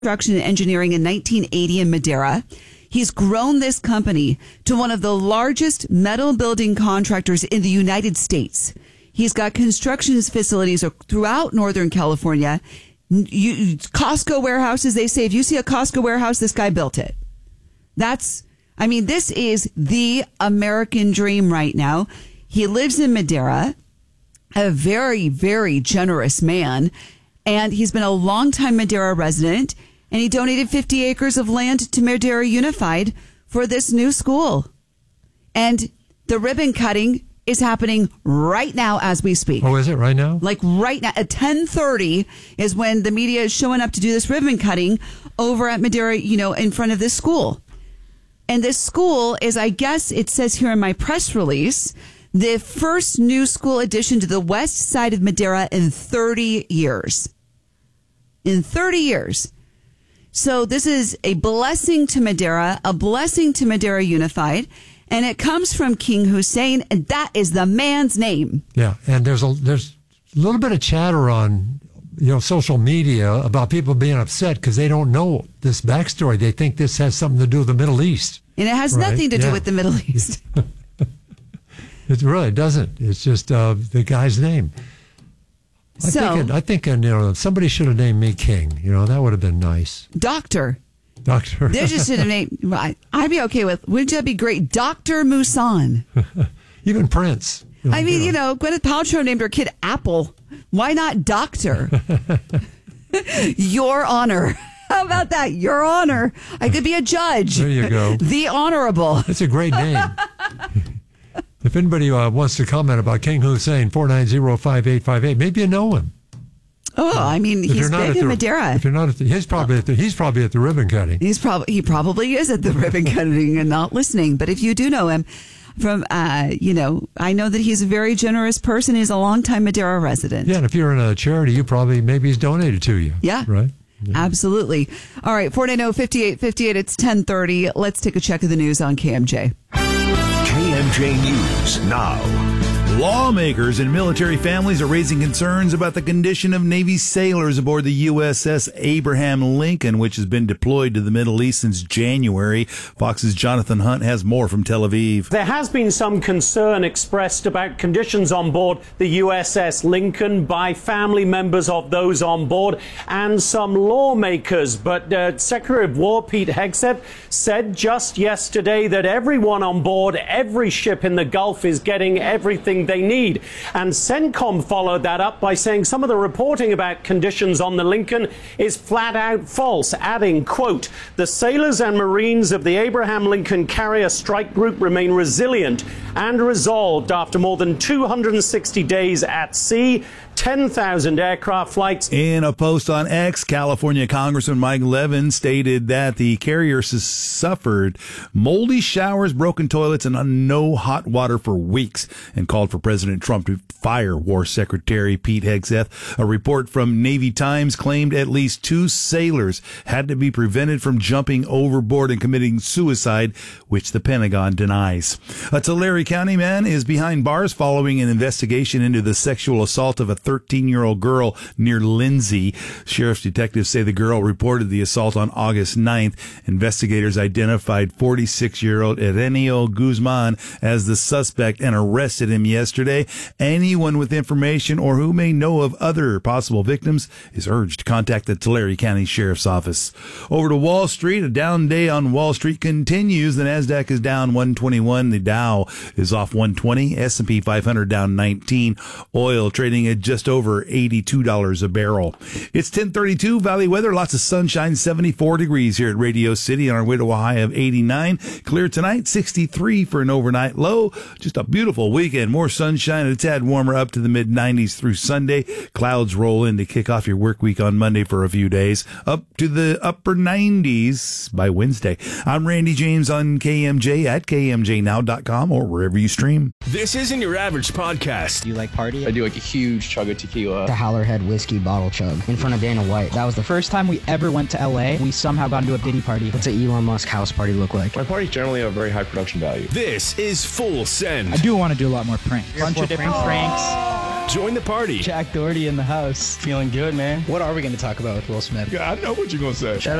construction and engineering in 1980 in Madera. He's grown this company to one of the largest metal building contractors in the United States. He's got construction facilities throughout Northern California. Costco warehouses, they say if you see a Costco warehouse, this guy built it. This is the American dream right now. He lives in Madera, a very, very generous man, and he's been a longtime Madera resident, and he donated 50 acres of land to Madera Unified for this new school. And the ribbon cutting is happening right now as we speak. Oh, is it right now? Like right now at 10:30 is when the media is showing up to do this ribbon cutting over at Madera, in front of this school. And this school is, I guess it says here in my press release, the first new school addition to the west side of Madera in 30 years. In 30 years. So this is a blessing to Madera, a blessing to Madera Unified, and it comes from King Hussein, and that is the man's name. Yeah, and there's a little bit of chatter on social media about people being upset because they don't know this backstory. They think this has something to do with the Middle East. And it has nothing to do with the Middle East. It really doesn't. It's just the guy's name. I think somebody should have named me King. That would have been nice. Doctor. They just should have named. I'd be okay with. Wouldn't that be great? Dr. Musan. Even Prince. Gwyneth Paltrow named her kid Apple. Why not Doctor? Your Honor. How about that? Your Honor. I could be a judge. There you go. The Honorable. That's a great name. If anybody wants to comment about King Hussein, 490-5858, maybe you know him. Oh, he's big in Madera. If you're not he's probably at the ribbon cutting. He probably is at the ribbon cutting and not listening. But if you do know him from, I know that he's a very generous person. He's a longtime Madera resident. Yeah, and if you're in a charity, maybe he's donated to you. Yeah. Right? Yeah. Absolutely. All right, 490-5858. It's 10:30. Let's take a check of the news on KMJ. KMJ News now. Lawmakers and military families are raising concerns about the condition of Navy sailors aboard the USS Abraham Lincoln, which has been deployed to the Middle East since January. Fox's Jonathan Hunt has more from Tel Aviv. There has been some concern expressed about conditions on board the USS Lincoln by family members of those on board and some lawmakers. But Secretary of War Pete Hegseth said just yesterday that everyone on board every ship in the Gulf is getting everything they need. And CENTCOM followed that up by saying some of the reporting about conditions on the Lincoln is flat out false, adding, quote, "The sailors and Marines of the Abraham Lincoln Carrier Strike Group remain resilient and resolved after more than 260 days at sea, 10,000 aircraft flights." In a post on X, California Congressman Mike Levin stated that the carrier has suffered moldy showers, broken toilets, and no hot water for weeks, and called for President Trump to fire War Secretary Pete Hegseth. A report from Navy Times claimed at least 2 sailors had to be prevented from jumping overboard and committing suicide, which the Pentagon denies. A Tulare County man is behind bars following an investigation into the sexual assault of a 13-year-old girl near Lindsay. Sheriff's detectives say the girl reported the assault on August 9th. Investigators identified 46-year-old Erenio Guzman as the suspect and arrested him yesterday. Anyone with information or who may know of other possible victims is urged to contact the Tulare County Sheriff's Office. Over to Wall Street. A down day on Wall Street continues. The Nasdaq is down 121. The Dow is off 120. S&P 500 down 19. Oil trading at just over $82 a barrel. It's 10:32. Valley weather. Lots of sunshine. 74 degrees here at Radio City on our way to a high of 89. Clear tonight. 63 for an overnight low. Just a beautiful weekend. More sunshine and a tad warmer up to the mid-90s through Sunday. Clouds roll in to kick off your work week on Monday for a few days. Up to the upper 90s by Wednesday. I'm Randy James on KMJ at KMJNow.com or wherever you stream. This isn't your average podcast. Do you like party? I do like a huge chug of tequila. The Howlerhead whiskey bottle chug in front of Dana White. That was the first time we ever went to LA. We somehow got into a Diddy party. What's an Elon Musk house party look like? My parties generally have a very high production value. This is Full Send. I do want to do a lot more pranks. Bunch of different pranks. Join the party. Jack Doherty in the house. Feeling good, man. What are we going to talk about with Will Smith? I know what you're going to say.